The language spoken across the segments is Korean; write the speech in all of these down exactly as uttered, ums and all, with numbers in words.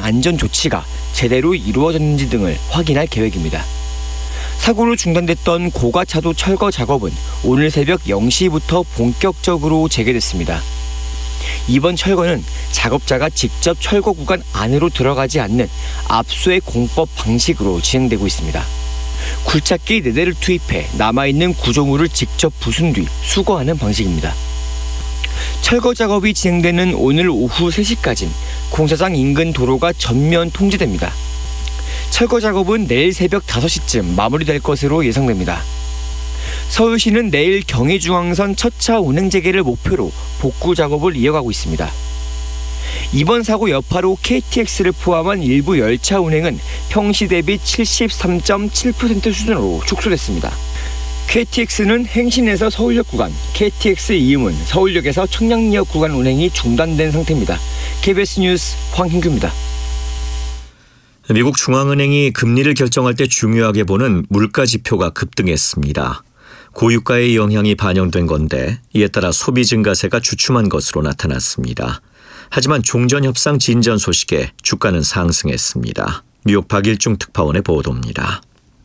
안전 조치가 제대로 이루어졌는지 등을 확인할 계획입니다. 사고로 중단됐던 고가차도 철거 작업은 오늘 새벽 영 시부터 본격적으로 재개됐습니다. 이번 철거는 작업자가 직접 철거 구간 안으로 들어가지 않는 압수의 공법 방식으로 진행되고 있습니다. 굴착기 네 대를 투입해 남아있는 구조물을 직접 부순 뒤 수거하는 방식입니다. 철거 작업이 진행되는 오늘 오후 세 시까지는 공사장 인근 도로가 전면 통제됩니다. 철거 작업은 내일 새벽 다섯 시쯤 마무리될 것으로 예상됩니다. 서울시는 내일 경의중앙선 첫 차 운행 재개를 목표로 복구 작업을 이어가고 있습니다. 이번 사고 여파로 케이티엑스를 포함한 일부 열차 운행은 평시 대비 칠십삼 점 칠 퍼센트 수준으로 축소됐습니다. 케이티엑스는 행신에서 서울역 구간, 케이티엑스 이음은 서울역에서 청량리역 구간 운행이 중단된 상태입니다. 케이비에스 뉴스 황hin규입니다. 미국 중앙은행이 금리를 결정할 때 중요하게 보는 물가 지표가 급등했습니다. 고유가의 영향이 반영된 건데 이에 따라 소비 증가세가 주춤한 것으로 나타났습니다. 하지만 종전협상 진전 소식에 주가는 상승했습니다. 뉴욕 박일중 특파원의 보도입니다.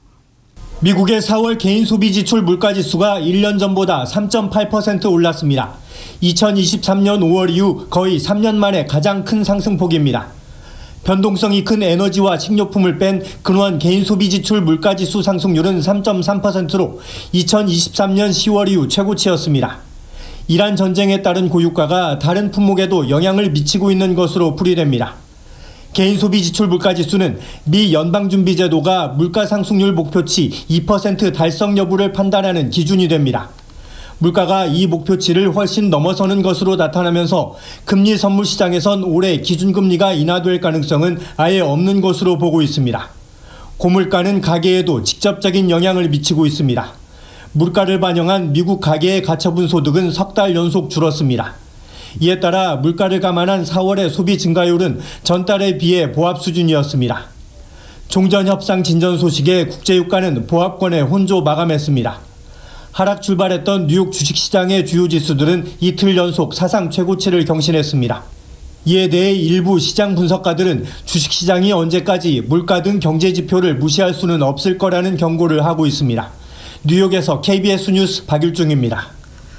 미국의 사월 개인 소비 지출 물가지수가 일 년 전보다 삼 점 팔 퍼센트 올랐습니다. 이천이십삼 년 오월 이후 거의 삼 년 만에 가장 큰 상승폭입니다. 변동성이 큰 에너지와 식료품을 뺀 근원 개인 소비 지출 물가지수 상승률은 삼 점 삼 퍼센트로 이천이십삼 년 시월 이후 최고치였습니다. 이란 전쟁에 따른 고유가가 다른 품목에도 영향을 미치고 있는 것으로 풀이됩니다. 개인 소비 지출 물가지수는 미 연방준비제도가 물가 상승률 목표치 이 퍼센트 달성 여부를 판단하는 기준이 됩니다. 물가가 이 목표치를 훨씬 넘어서는 것으로 나타나면서 금리 선물 시장에선 올해 기준금리가 인하될 가능성은 아예 없는 것으로 보고 있습니다. 고물가는 가계에도 직접적인 영향을 미치고 있습니다. 물가를 반영한 미국 가계의 가처분 소득은 석 달 연속 줄었습니다. 이에 따라 물가를 감안한 사월의 소비 증가율은 전달에 비해 보합 수준이었습니다. 종전협상 진전 소식에 국제유가는 보합권에 혼조 마감했습니다. 하락 출발했던 뉴욕 주식시장의 주요 지수들은 이틀 연속 사상 최고치를 경신했습니다. 이에 대해 일부 시장 분석가들은 주식시장이 언제까지 물가 등 경제지표를 무시할 수는 없을 거라는 경고를 하고 있습니다. 뉴욕에서 케이비에스 뉴스 박일중입니다.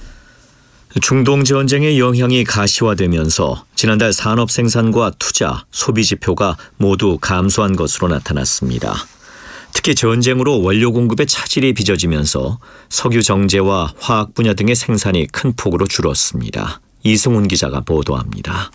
중동 전쟁의 영향이 가시화되면서 지난달 산업 생산과 투자, 소비 지표가 모두 감소한 것으로 나타났습니다. 특히 전쟁으로 원료 공급에 차질이 빚어지면서 석유 정제와 화학 분야 등의 생산이 큰 폭으로 줄었습니다. 이승훈 기자가 보도합니다.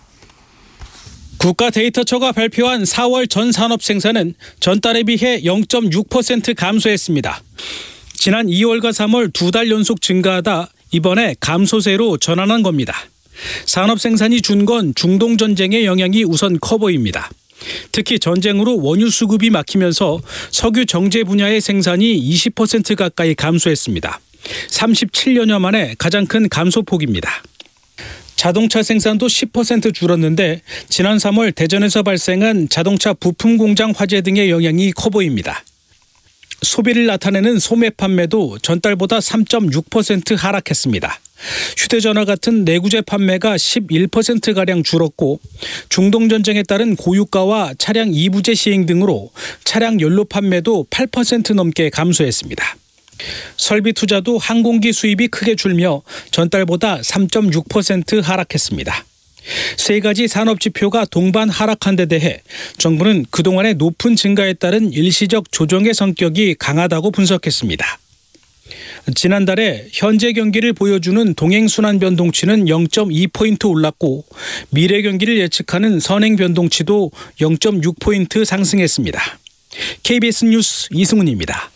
국가데이터처가 발표한 사월 전 산업 생산은 전달에 비해 영 점 육 퍼센트 감소했습니다. 지난 이월과 삼월 두 달 연속 증가하다 이번에 감소세로 전환한 겁니다. 산업 생산이 준 건 중동 전쟁의 영향이 우선 커 보입니다. 특히 전쟁으로 원유 수급이 막히면서 석유 정제 분야의 생산이 이십 퍼센트 가까이 감소했습니다. 삼십칠 년여 만에 가장 큰 감소폭입니다. 자동차 생산도 십 퍼센트 줄었는데 지난 삼월 대전에서 발생한 자동차 부품 공장 화재 등의 영향이 커 보입니다. 소비를 나타내는 소매 판매도 전달보다 삼 점 육 퍼센트 하락했습니다. 휴대전화 같은 내구재 판매가 십일 퍼센트가량 줄었고 중동 전쟁에 따른 고유가와 차량 이부제 시행 등으로 차량 연료 판매도 팔 퍼센트 넘게 감소했습니다. 설비 투자도 항공기 수입이 크게 줄며 전달보다 삼 점 육 퍼센트 하락했습니다. 세 가지 산업 지표가 동반 하락한 데 대해 정부는 그동안의 높은 증가에 따른 일시적 조정의 성격이 강하다고 분석했습니다. 지난달에 현재 경기를 보여주는 동행순환 변동치는 영 점 이 포인트 올랐고 미래 경기를 예측하는 선행 변동치도 영 점 육 포인트 상승했습니다. 케이비에스 뉴스 이승훈입니다.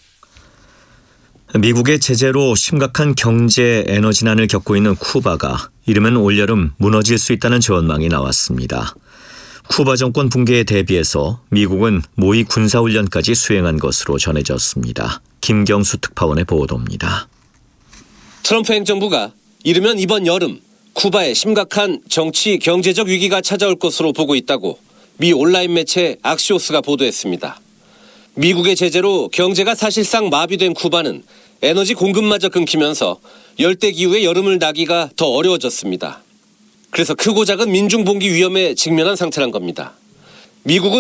미국의 제재로 심각한 경제 에너지난을 겪고 있는 쿠바가 이르면 올여름 무너질 수 있다는 전망이 나왔습니다. 쿠바 정권 붕괴에 대비해서 미국은 모의 군사훈련까지 수행한 것으로 전해졌습니다. 김경수 특파원의 보도입니다. 트럼프 행정부가 이르면 이번 여름 쿠바에 심각한 정치 경제적 위기가 찾아올 것으로 보고 있다고 미 온라인 매체 악시오스가 보도했습니다. 미국의 제재로 경제가 사실상 마비된 쿠바는 에너지 공급마저 끊기면서 열대기후의 여름을 나기가 더 어려워졌습니다. 그래서 크고 작은 민중봉기 위험에 직면한 상태란 겁니다. 미국은